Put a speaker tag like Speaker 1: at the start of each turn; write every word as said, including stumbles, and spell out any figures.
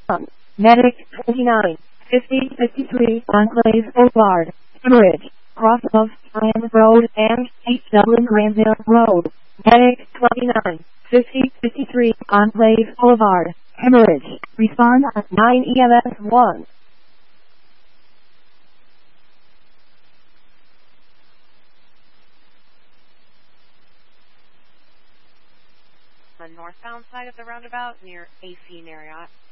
Speaker 1: Medic twenty-nine fifty fifty-three Enclave Boulevard, Bridge, cross of Rand Road and East Dublin Granville Road. Medic twenty-nine fifty fifty-three Enclave Boulevard, Hemorrhage. Respond at nine E M S one.
Speaker 2: The northbound side of the roundabout near A C Marriott.